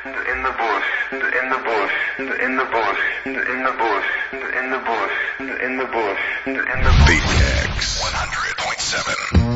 in the bush, in the bush, in the bush, in the bush, in the bush, in the bush, in the bush. The X 100.7.